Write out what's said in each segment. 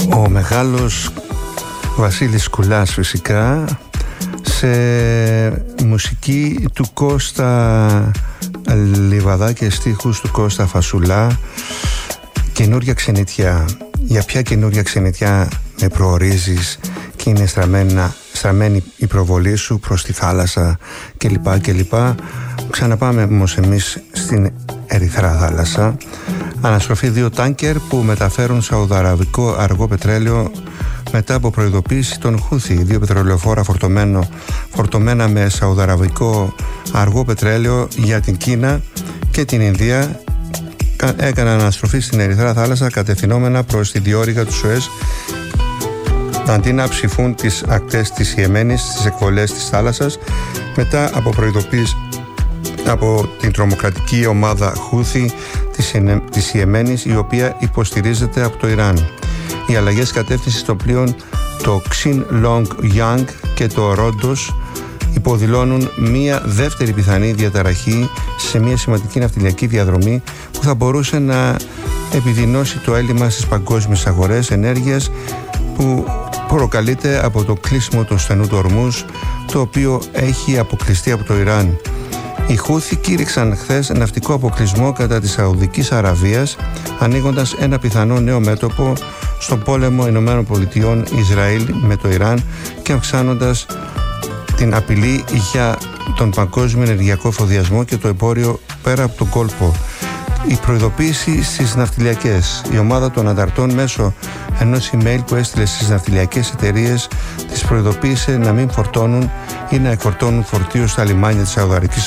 Ο μεγάλος Βασίλης Κουλάς φυσικά, σε μουσική του Κώστα Λιβαδά και στίχους του Κώστα Φασουλά. Καινούρια ξενιτιά. Για ποια καινούρια ξενιτιά με προορίζεις και είναι στραμμένη η προβολή σου προς τη θάλασσα κλπ. Ξαναπάμε όμως εμείς στην Ερυθρά θάλασσα. Αναστροφή 2 τάνκερ που μεταφέρουν σαουδαραβικό αργό πετρέλαιο μετά από προειδοποίηση των Χούθι. 2 πετρελαιοφόρα φορτωμένα με σαουδαραβικό αργό πετρέλαιο για την Κίνα και την Ινδία έκαναν αναστροφή στην Ερυθρά θάλασσα κατευθυνόμενα προς τη διόρυγα του Σουέζ, αντί να ψηφούν τις ακτές της Ιεμένης στις εκβολές της θάλασσας, μετά από προειδοποίηση από την τρομοκρατική ομάδα Χούθι της Ιεμένης, η οποία υποστηρίζεται από το Ιράν. Οι αλλαγές κατεύθυνσης των πλοίων το Xin Long Yang και το Ρόντος υποδηλώνουν μία δεύτερη πιθανή διαταραχή σε μία σημαντική ναυτιλιακή διαδρομή που θα μπορούσε να επιδεινώσει το έλλειμμα στις παγκόσμιες αγορές ενέργειας που προκαλείται από το κλείσιμο του στενού του Ορμούζ, το οποίο έχει αποκλειστεί από το Ιράν. Οι Χούθι κήρυξαν χθες ναυτικό αποκλεισμό κατά της Σαουδικής Αραβίας, ανοίγοντας ένα πιθανό νέο μέτωπο στον πόλεμο ΗΠΑ Ισραήλ με το Ιράν και αυξάνοντας την απειλή για τον παγκόσμιο ενεργειακό εφοδιασμό και το εμπόριο πέρα από τον κόλπο. Η προειδοποίηση στις ναυτιλιακές. Η ομάδα των ανταρτών μέσω ενός email που έστειλε στις ναυτιλιακές εταιρείες τις προειδοποίησε να μην φορτώνουν ή να εκφορτώνουν φορτίο στα λιμάνια της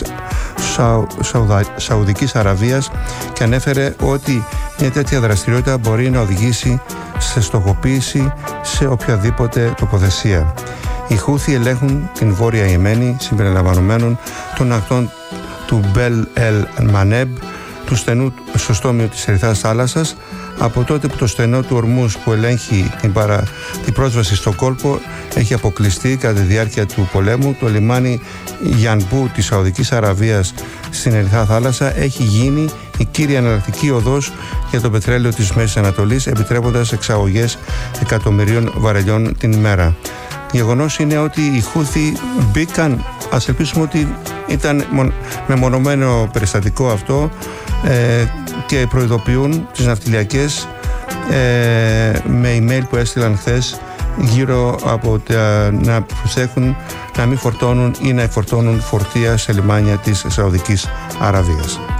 Σαουδικής Αραβίας και ανέφερε ότι μια τέτοια δραστηριότητα μπορεί να οδηγήσει σε στοχοποίηση σε οποιαδήποτε τοποθεσία. Οι Χούθι ελέγχουν την Βόρεια Ιεμένη συμπεριλαμβανομένων των ακτών του Μπελ Ελ Μανέμπ, του στενού στο στόμιο της Ερυθράς θάλασσας, από τότε που το στενό του Ορμούζ που ελέγχει την πρόσβαση στο κόλπο έχει αποκλειστεί κατά τη διάρκεια του πολέμου. Το λιμάνι Γιανμπού της Σαουδικής Αραβίας στην Ερυθρά θάλασσα έχει γίνει η κύρια εναλλακτική οδός για το πετρέλαιο της Μέσης Ανατολής, επιτρέποντας εξαγωγές εκατομμυρίων βαρελιών την ημέρα. Γεγονός είναι ότι οι Χούθι μπήκαν, ας ελπίσουμε ότι ήταν μεμονωμένο περιστατικό αυτό, και προειδοποιούν τις ναυτιλιακές με email που έστειλαν χθες γύρω από να προσέχουν να μην φορτώνουν ή να εκφορτώνουν φορτία σε λιμάνια της Σαουδικής Αραβίας.